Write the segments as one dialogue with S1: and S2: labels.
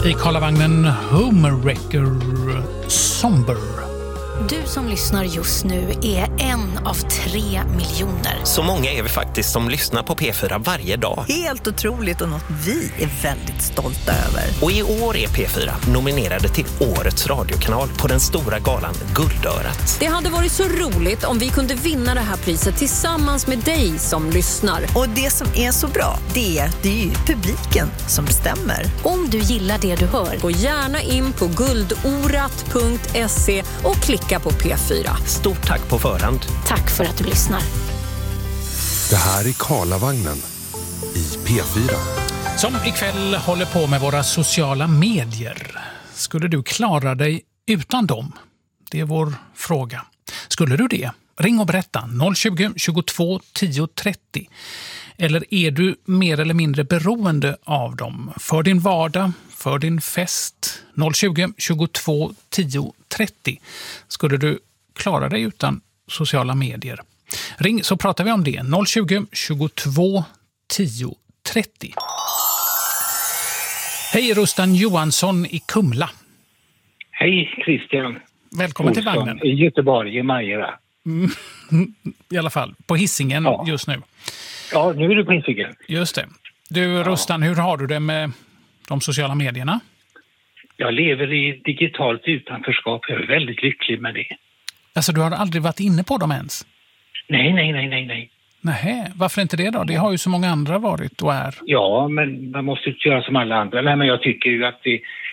S1: I Karlavagnen Homewrecker Somber.
S2: Du som lyssnar just nu är en av 3 miljoner.
S3: Så många är vi faktiskt som lyssnar på P4 varje dag.
S4: Helt otroligt och något vi är väldigt stolta över.
S3: Och i år är P4 nominerade till Årets radiokanal på den stora galan Guldörat.
S5: Det hade varit så roligt om vi kunde vinna det här priset tillsammans med dig som lyssnar.
S4: Och det som är så bra, det är ju publiken som bestämmer.
S2: Om du gillar det du hör,
S5: gå gärna in på guldorat.se och klicka på P4.
S3: Stort tack på förhand.
S2: tack för att du lyssnar.
S6: Det här är Karlavagnen i P4.
S1: Som ikväll håller på med våra sociala medier. Skulle du klara dig utan dem? Det är vår fråga. Skulle du det? Ring och berätta 020 22 10 30. Eller är du mer eller mindre beroende av dem? För din vardag, för din fest. 020 22 10 30. Skulle du klara dig utan sociala medier? Ring så pratar vi om det. 020 22 10 30. Hej, Rustan Johansson i Kumla.
S7: Hej Christian.
S1: Välkommen
S7: Olsson,
S1: till vagnen.
S7: I Göteborg, i Majera.
S1: I alla fall, på Hisingen just nu.
S7: Ja, nu är du på Hisingen.
S1: Just det. Du, Rustan, hur har du det med de sociala medierna?
S7: Jag lever i digitalt utanförskap. Jag är väldigt lycklig med det.
S1: Alltså, du har aldrig varit inne på dem ens?
S7: Nej.
S1: Nähä, varför inte det då? Det har ju så många andra varit och är.
S7: Ja, men man måste inte göra som alla andra. Nej, men jag tycker ju att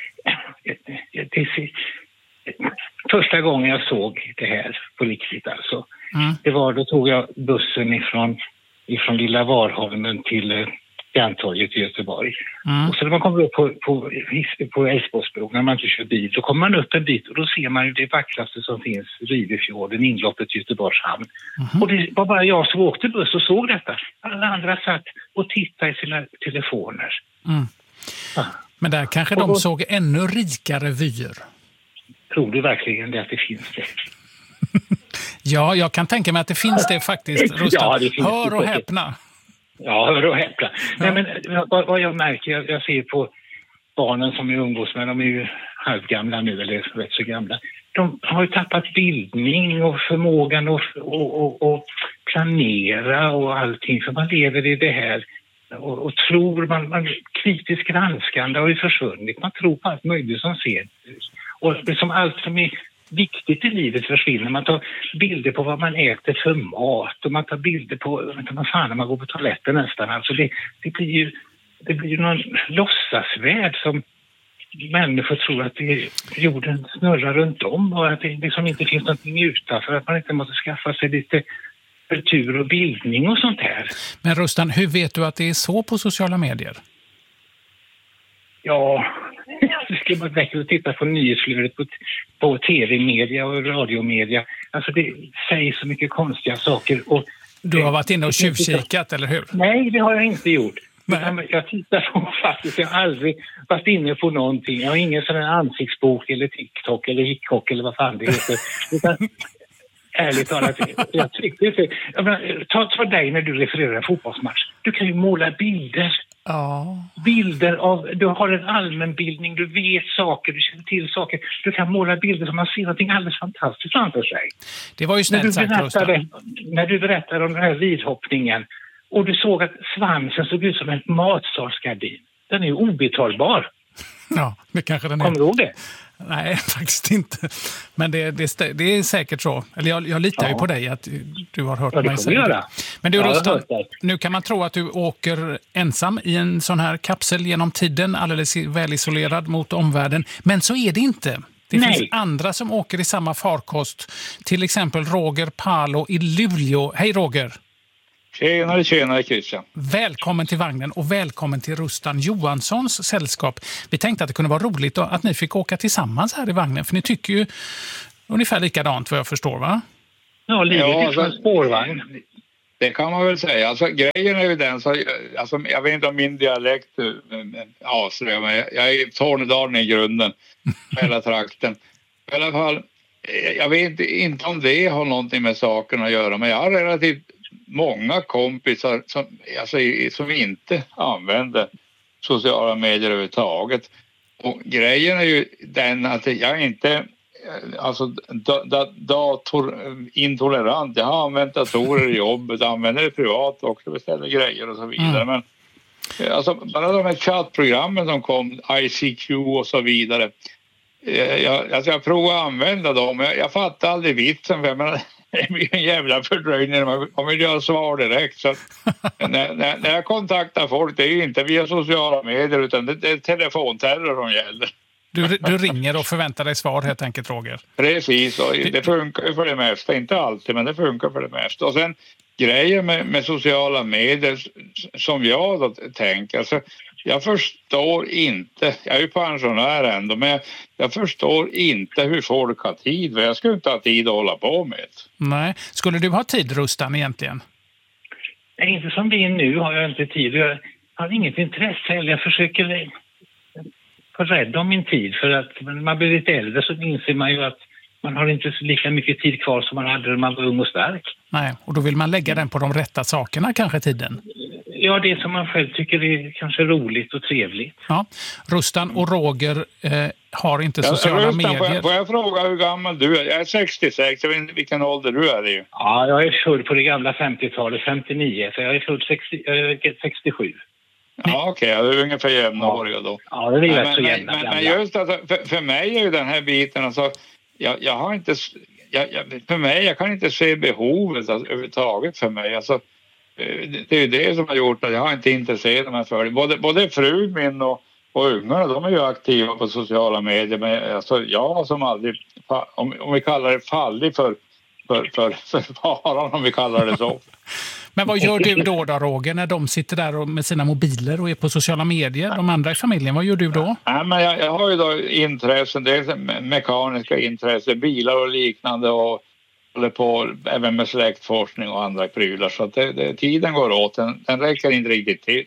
S7: första gången jag såg det här på riktigt alltså. Det var, då tog jag bussen ifrån Lilla Varholmen till Järntorget i Göteborg. Och så när man kommer upp på Älvsborgsbron, när man inte kör bil, då kommer man upp en bit och då ser man ju det vackraste som finns, Rivefjorden, inloppet till Göteborgs hamn. Och det var bara jag som åkte buss och såg detta. Alla andra satt och tittade i sina telefoner.
S1: Men där kanske de såg ännu rikare vyer.
S7: Tror du verkligen det att det finns det?
S1: Ja, jag kan tänka mig att det finns det faktiskt, Rustan.
S7: Ja, det finns
S1: hör
S7: det
S1: och
S7: säkert.
S1: häpna.
S7: Ja, hör och häpna. Nej, men vad jag märker, jag ser på barnen som är umgås med, de är ju halvgamla nu, eller rätt så gamla. De har ju tappat bildning och förmågan att planera och allting. För man lever i det här och tror, man kritiskt granskande har ju försvunnit. Man tror på allt möjligt som ser. Och det som allt som är viktigt i livet försvinner. Man tar bilder på vad man äter för mat och man tar bilder på vad fan när man går på toaletten nästan. Alltså det blir ju någon låtsasvärld som människor tror att jorden snurrar runt om och att det liksom inte finns någonting utanför, att man inte måste skaffa sig lite kultur och bildning och sånt här. Men
S1: Rustan, hur vet du att det är så på sociala medier?
S7: Ja, det ska man verkligen titta på nyhetsflödet på tv-media och radiomedia. Alltså det säger så mycket konstiga saker. Och
S1: du har varit inne och tjuvkikat, eller hur?
S7: Nej, det har jag inte gjort. Jag tittar på faktiskt, jag har aldrig varit inne på någonting. Jag har ingen sån här ansiktsbok eller TikTok eller hickok eller vad fan det heter. Utan, ärligt talat, jag tyckte ta dig när du refererar en fotbollsmatch. Du kan ju måla bilder.
S1: Ja.
S7: Bilder av, du har en allmänbildning, du vet saker, du känner till saker. Du kan måla bilder som man ser någonting alldeles fantastiskt framför sig.
S1: Det var ju snällt sagt,
S7: när du berättade om den här ridhoppningen och du såg att svansen såg ut som en matsalsgardin. Den är ju obetalbar.
S1: Ja, det kanske den är.
S7: Kommer du ihåg det?
S1: Nej, faktiskt inte. Men det är säkert så. Eller jag litar ju på dig att du har hört mig säga det. Men du, Rustan, nu kan man tro att du åker ensam i en sån här kapsel genom tiden, alldeles välisolerad mot omvärlden. Men så är det inte. Det finns andra som åker i samma farkost. Till exempel Roger Palo i Luleå. Hej Roger!
S8: Tjenare Christian.
S1: Välkommen till vagnen och välkommen till Rustan Johanssons sällskap. Vi tänkte att det kunde vara roligt att ni fick åka tillsammans här i vagnen, för ni tycker ju ungefär likadant vad jag förstår, va?
S7: Ja, livet är en spårvagn.
S8: Det kan man väl säga. Alltså, grejen är ju den, så, alltså, jag vet inte om min dialekt avslöjar mig. Jag är i Tornedalen i grunden, hela trakten. I alla fall, jag vet inte om det har någonting med saken att göra, men jag har relativt många kompisar som inte använder sociala medier överhuvudtaget. Och grejen är ju den att jag inte datorintolerant. Jag har använt datorer i jobbet, jag använder det privat också, beställer grejer och så vidare. Men alltså, bara de här chattprogrammen som kom, ICQ och så vidare. Jag provade att använda dem. Jag fattar aldrig vitsen, för jag menar, det blir en jävla fördröjning. Man vill göra svar direkt. Så när jag kontaktar folk, det är ju inte via sociala medier, utan det är telefonterror som gäller.
S1: Du ringer och förväntar dig svar helt enkelt, Roger.
S8: Precis, och det funkar ju för det mesta. Inte alltid, men det funkar för det mesta. Och sen grejer med sociala medier som jag då tänker. Alltså, jag förstår inte, jag är ju pensionär ändå, men jag förstår inte hur folk har tid. Jag skulle inte ha tid att hålla på med det.
S1: Nej. Skulle du ha tid, Rustan, egentligen?
S7: Nej, inte som det är nu har jag inte tid. Jag har inget intresse. Jag försöker få rädd om min tid. För att när man blir lite äldre så inser man ju att man har inte så lika mycket tid kvar som man hade när man var ung och stark.
S1: Nej, och då vill man lägga den på de rätta sakerna kanske, tiden.
S7: Ja, det som man själv tycker är kanske roligt och trevligt.
S1: Ja, Rustan och Roger har inte sociala medier.
S8: Får jag fråga hur gammal du är? Jag är 66, jag vet inte vilken ålder du är i.
S7: Ja, jag är född på det gamla 50-talet, 59, så jag är född 67.
S8: Ja, okej, jag är ungefär jämnåriga då.
S7: Ja, det är rätt så jämna.
S8: Men just alltså, för mig är ju den här biten, alltså, jag har inte... för mig, jag kan inte se behovet överhuvudtaget för mig. Alltså, det är ju det som har gjort att jag har inte intresserat mig för det. Både frun min och ungarna, de är ju aktiva på sociala medier. Men alltså, jag som aldrig, om vi kallar det fallig för faran, om vi kallar det så.
S1: Men vad gör du då, Roger, när de sitter där med sina mobiler och är på sociala medier, de andra i familjen? Vad gör du då?
S8: Ja, men jag har ju då intressen, dels mekaniska intressen, bilar och liknande, och håller på även med släktforskning och andra prylar. Så att tiden går åt, den räcker inte riktigt till.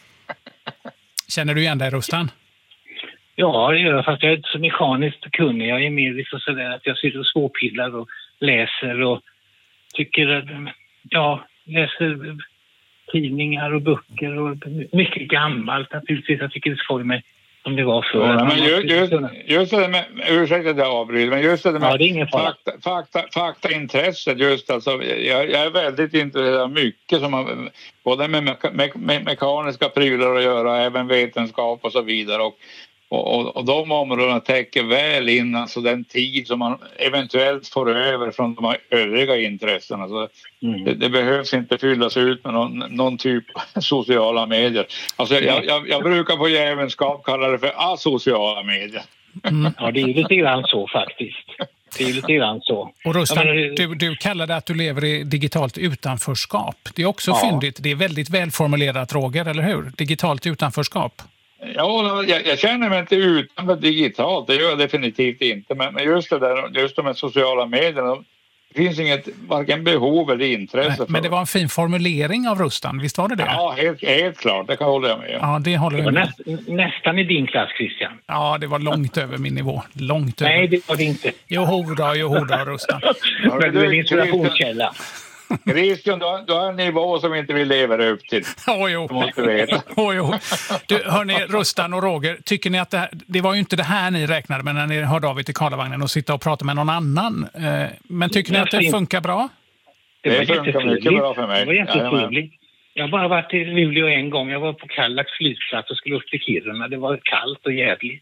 S1: Känner du igen dig, Rustan?
S7: Ja, det gör jag, fast jag är inte så mekaniskt kunnig. Jag är mer liksom sådär att jag sitter och småpillar och läser och tycker att, läser tidningar och böcker och mycket gammalt naturligtvis. Jag tycker det får mig som det var förr.
S8: Ja, men just det med, ursäkta att jag avbryter, men just det med faktaintresset, just alltså, jag är väldigt intresserad av mycket som har både med mekaniska prylar att göra, även vetenskap och så vidare, och de områdena täcker väl in alltså den tid som man eventuellt får över från de övriga intressena. Alltså, det behövs inte fyllas ut med någon typ av sociala medier. Alltså, jag brukar på jävelskap kalla det för asociala medier.
S7: Ja, det är lite grann så faktiskt. Det är lite grann så.
S1: Och Rustan, du kallar det att du lever i digitalt utanförskap. Det är också fyndigt. Det är väldigt välformulerat, Roger, eller hur? Digitalt utanförskap.
S8: Ja, jag känner mig inte utanför digitalt, det gör jag definitivt inte. Men just det där, just de här sociala medierna, det finns inget varken behov eller intresse för.
S1: Men det var en fin formulering av Rustan, visst var det det?
S8: Ja, helt klart, det kan hålla jag med.
S1: Ja, det håller jag med.
S7: Nästan i din klass, Christian.
S1: Ja, det var långt över min nivå. Långt över.
S7: Nej, det var det inte.
S1: Jo då, Rustan.
S7: Men du är en inspirationskälla.
S8: Christian, du har en nivå som inte vill leva upp till.
S1: Jo.
S8: Måste veta.
S1: Du, hörni, Rustan och Roger, tycker ni att det var ju inte det här ni räknade med när ni hörde av er till Karlavagnen och sitta och prata med någon annan. Men tycker ni att det funkar bra?
S8: Det funkar mycket bra för mig.
S7: Det var jättetrevligt. Jag har bara varit i Luleå en gång. Jag var på Kallax flygplats och skulle upp till Kiruna. Det var kallt och jävligt.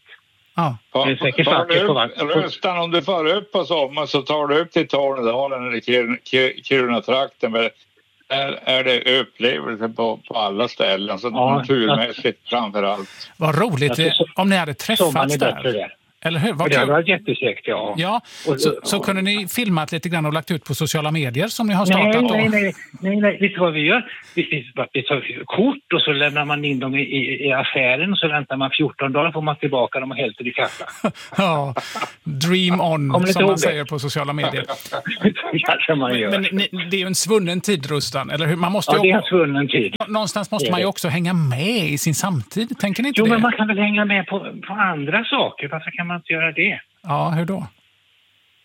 S8: Rustan, om du far upp på sommar så tar du upp till Tornedalen eller Kiruna-trakten. Där är det upplevelse på alla ställen, alltså naturmässigt framför allt.
S1: Vad roligt om ni hade träffats där. Eller hur?
S7: Det var jättesäkert, ja.
S1: Ja, så kunde ni filmat lite grann och lagt ut på sociala medier som ni har startat?
S7: Nej, vet du vad vi gör? Vi tar kort och så lämnar man in dem i affären och så väntar man 14 dagar, får man tillbaka dem och hälter i kassan.
S1: Ja, dream on som man säger på sociala medier. Men det är ju en svunnen tid, Rustan, eller hur? Man måste
S7: det är en svunnen tid.
S1: Någonstans måste man ju också hänga med i sin samtid, tänker ni inte det?
S7: Jo, men man kan väl hänga med på andra saker, varför kan man inte göra det?
S1: Ja, hur då?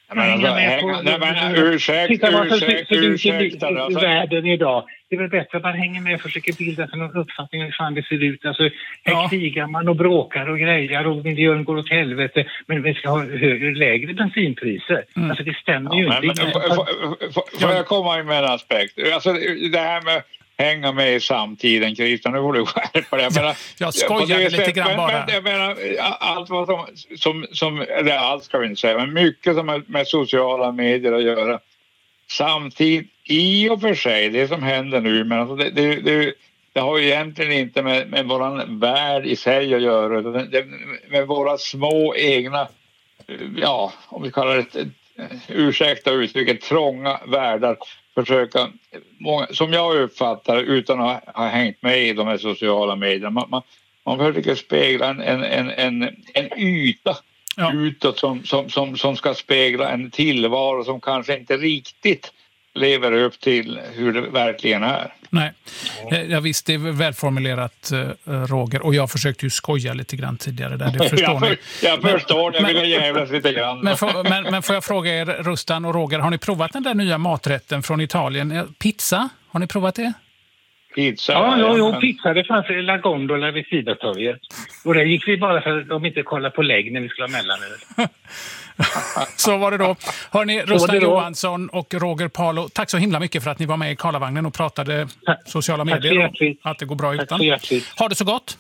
S7: Ursäkta
S8: alltså.
S7: Världen idag. Det är väl bättre att man hänger med och försöker bilda sig någon uppfattning hur fan det ser ut. Alltså, här krigar man och bråkar och grejer och miljön går åt helvete. Men vi ska ha lägre bensinpriser. Alltså det stämmer ju inte.
S8: Får jag komma med en aspekt? Alltså det här med hänga med i samtiden, Christian, nu får du skärpa det.
S1: Jag skojade lite grann bara.
S8: Jag menar, allt vad som eller allt ska vi inte säga, men mycket som med sociala medier att göra. Samtidigt, i och för sig, det som händer nu, men alltså det har ju egentligen inte med våran värld i sig att göra, med våra små egna, om vi kallar det, ursäkta uttrycket, trånga världar, försöka, som jag uppfattar utan att ha hängt med i de här sociala medierna, man försöker spegla en yta utåt som ska spegla en tillvaro som kanske inte riktigt lever upp till hur det verkligen är.
S1: Nej, jag visst, det är välformulerat, Roger, och jag försökte ju skoja lite grann tidigare där, det förstår ni.
S8: Jag förstår, jag vill jävlas lite grann.
S1: Men får jag fråga er, Rustan och Roger, har ni provat den där nya maträtten från Italien? Pizza, har ni provat det?
S8: Pizza?
S7: Ja, pizza, det fanns i La Gondola vid Sidatorget. Och där gick vi bara för att de inte kollade på lägg när vi skulle ha mellanöl.
S1: Så var det då. Hörrni, Rustan Johansson och Roger Palo, tack så himla mycket för att ni var med i Karlavagnen och pratade sociala medier och att det går bra utan. Ha det så gott.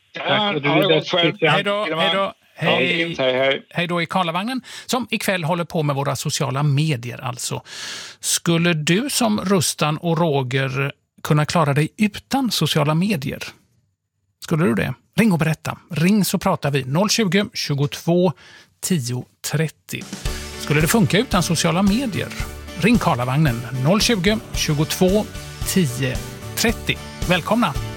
S1: Hej då. Hej då i Karlavagnen som ikväll håller på med våra sociala medier alltså. Skulle du som Rustan och Roger kunna klara dig utan sociala medier? Skulle du det? Ring och berätta. Ring så pratar vi 020 22 10 30. Skulle det funka utan sociala medier? Ring Karlavagnen 020 22 10 30. Välkomna!